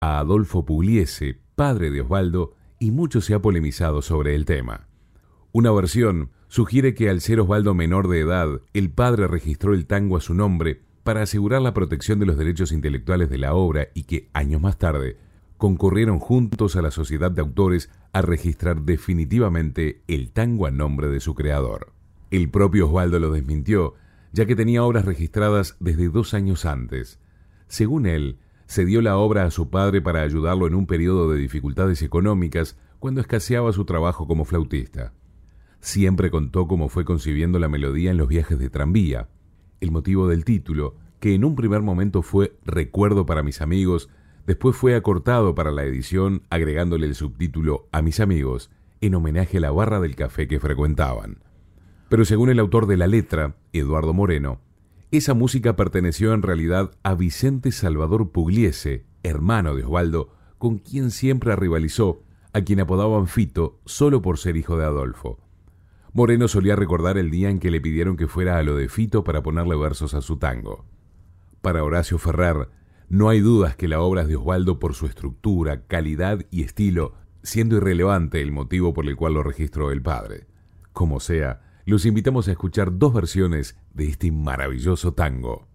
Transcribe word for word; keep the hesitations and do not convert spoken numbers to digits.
a Adolfo Pugliese, padre de Osvaldo, y mucho se ha polemizado sobre el tema. Una versión sugiere que al ser Osvaldo menor de edad, el padre registró el tango a su nombre para asegurar la protección de los derechos intelectuales de la obra y que, años más tarde, concurrieron juntos a la sociedad de autores a registrar definitivamente el tango a nombre de su creador. El propio Osvaldo lo desmintió, ya que tenía obras registradas desde dos años antes. Según él, cedió la obra a su padre para ayudarlo en un periodo de dificultades económicas cuando escaseaba su trabajo como flautista. Siempre contó cómo fue concibiendo la melodía en los viajes de tranvía. El motivo del título, que en un primer momento fue Recuerdo para mis amigos, después fue acortado para la edición agregándole el subtítulo A mis amigos, en homenaje a la barra del café que frecuentaban. Pero según el autor de la letra, Eduardo Moreno, esa música perteneció en realidad a Vicente Salvador Pugliese, hermano de Osvaldo, con quien siempre rivalizó, a quien apodaban Fito solo por ser hijo de Adolfo. Moreno solía recordar el día en que le pidieron que fuera a lo de Fito para ponerle versos a su tango. Para Horacio Ferrer, no hay dudas que la obra es de Osvaldo por su estructura, calidad y estilo, siendo irrelevante el motivo por el cual lo registró el padre. Como sea, los invitamos a escuchar dos versiones de este maravilloso tango.